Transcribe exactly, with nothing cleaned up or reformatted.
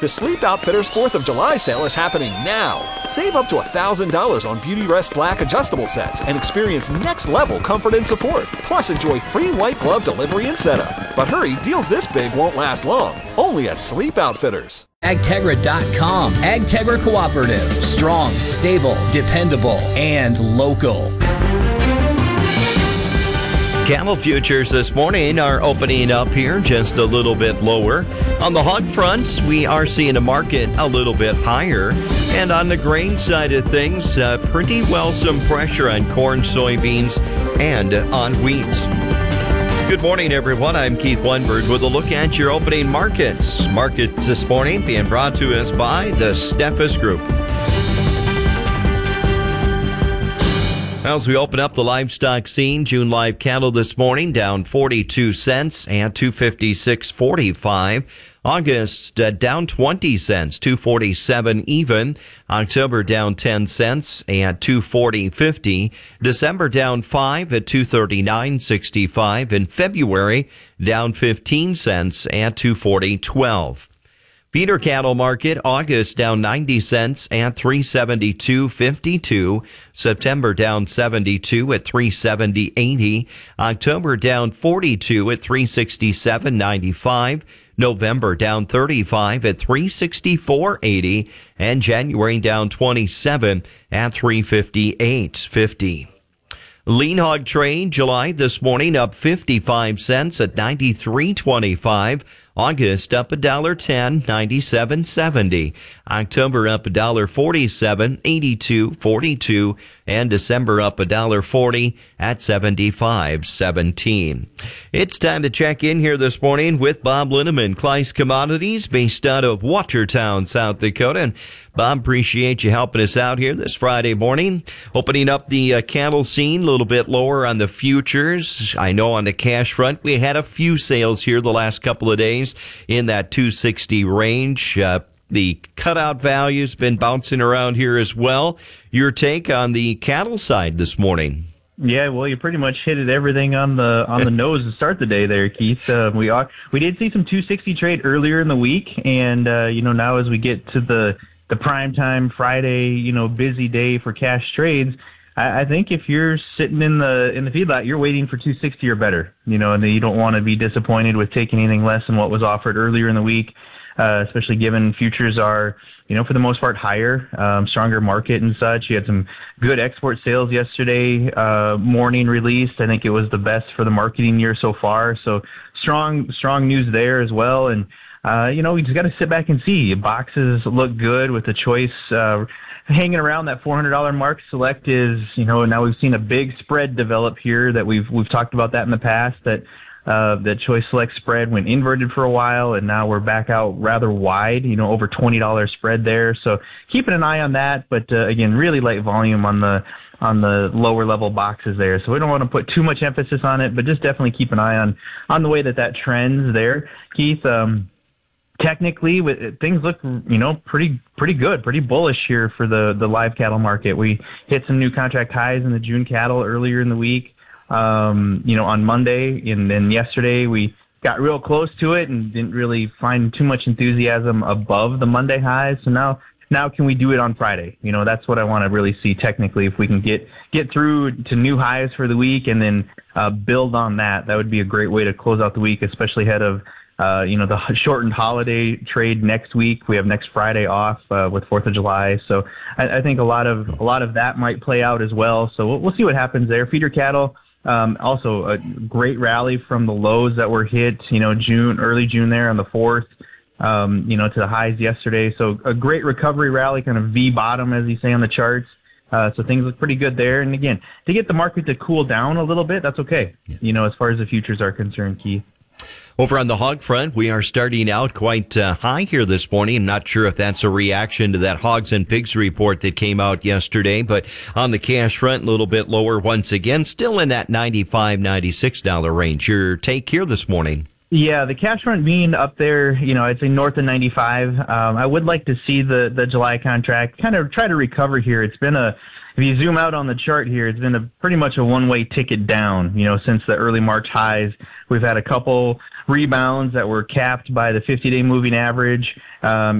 The Sleep Outfitters fourth of July sale is happening now. Save up to one thousand dollars on Beauty Rest Black adjustable sets and experience next-level comfort and support. Plus, enjoy free white glove delivery and setup. But hurry, deals this big won't last long. Only at Sleep Outfitters. Agtegra dot com. Agtegra Cooperative. Strong, stable, dependable, and local. Cattle futures this morning are opening up here just a little bit lower. On the hog front, we are seeing a market a little bit higher. And on the grain side of things, uh, pretty well some pressure on corn, soybeans, and on wheat. Good morning, everyone. I'm Keith Weinberg with a look at your opening markets. Markets this morning being brought to us by the Steffes Group. As we open up the livestock scene, June live cattle this morning down forty-two cents and two fifty-six forty-five. August uh, down twenty cents, two forty-seven even. October down ten cents and two forty fifty. December down five at two thirty-nine sixty-five. And February down fifteen cents and two forty twelve. Feeder cattle market, August down ninety cents at three seventy-two fifty-two. September down seventy-two at three seventy eighty. October down forty-two at three sixty-seven ninety-five. November down thirty-five at three sixty-four eighty. And January down twenty-seven at three fifty-eight fifty. Lean hog trade, July this morning up fifty-five cents at ninety-three twenty-five. August up one dollar ten, ninety-seven seventy. October up one dollar forty-seven, eighty-two forty-two. And December up one dollar forty at seventy-five seventeen. It's time to check in here this morning with Bob Linneman, Kleist Commodities, based out of Watertown, South Dakota. And Bob, appreciate you helping us out here this Friday morning. Opening up the uh, cattle scene, a little bit lower on the futures. I know on the cash front, we had a few sales here the last couple of days in that two sixty range. Uh, the cutout value's been bouncing around here as well. Your take on the cattle side this morning? Yeah, well, you pretty much hit it everything on the on the nose to start the day there, Keith. Uh, we are we did see some two sixty trade earlier in the week, and uh, you know now as we get to the the prime time Friday, you know, busy day for cash trades, I, I think if you're sitting in the in the feedlot, you're waiting for two sixty or better, you know, and you don't want to be disappointed with taking anything less than what was offered earlier in the week, uh, especially given futures are, you know, for the most part higher, um, stronger market and such. You had some good export sales yesterday uh, morning released. I think it was the best for the marketing year so far. So strong, strong news there as well. And Uh, you know, we just got to sit back and see. Boxes look good with the choice uh, hanging around that four hundred dollars mark. Select is, you know, now we've seen a big spread develop here that we've we've talked about that in the past, that uh, that choice select spread went inverted for a while, and now we're back out rather wide, you know, over twenty dollars spread there. So keeping an eye on that, but uh, again, really light volume on the on the lower level boxes there. So we don't want to put too much emphasis on it, but just definitely keep an eye on, on the way that that trends there. Keith, um, technically, things look, you know, pretty pretty good, pretty bullish here for the, the live cattle market. We hit some new contract highs in the June cattle earlier in the week, um, you know, on Monday. And then yesterday we got real close to it and didn't really find too much enthusiasm above the Monday highs. So now, now can we do it on Friday? You know, that's what I want to really see technically. If we can get, get through to new highs for the week and then uh, build on that, that would be a great way to close out the week, especially ahead of Uh, you know, the shortened holiday trade next week. We have next Friday off uh, with fourth of July. So I, I think a lot of a lot of that might play out as well. So we'll, we'll see what happens there. Feeder cattle, um, also a great rally from the lows that were hit, you know, June, early June there on the fourth, um, you know, to the highs yesterday. So a great recovery rally, kind of V bottom, as you say on the charts. Uh, so things look pretty good there. And again, to get the market to cool down a little bit, that's okay, yeah. you know, as far as the futures are concerned, Keith. Over on the hog front, we are starting out quite uh, high here this morning. I'm not sure if that's a reaction to that hogs and pigs report that came out yesterday, but on the cash front, a little bit lower once again, still in that ninety-five dollars, ninety-six dollars range. Your take here this morning? Yeah, the cash front being up there, you know, I'd say north of ninety-five. Um, I would like to see the, the July contract kind of try to recover here. It's been a, if you zoom out on the chart here, it's been a pretty much a one-way ticket down, you know, since the early March highs. We've had a couple rebounds that were capped by the fifty-day moving average. Um,